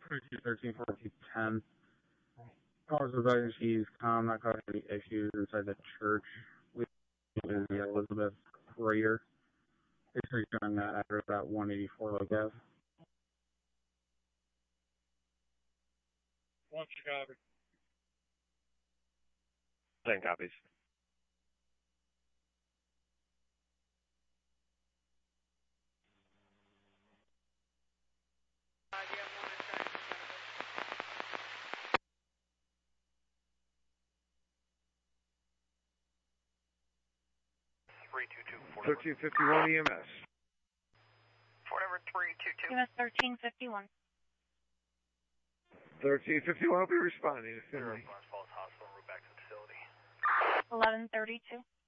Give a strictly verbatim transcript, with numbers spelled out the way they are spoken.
thirty-two thirteen fourteen ten. Cars of she's calm, not causing any issues inside the church. We is the Elizabeth Prayer. Basically showing that address at one eighty-four Low One Chicago. Ten copies. thirteen fifty-one E M S. Fort Everett three two two. E M S thirteen fifty-one. thirteen fifty-one will be responding to Finley. Hospital, route back to the facility. eleven thirty-two.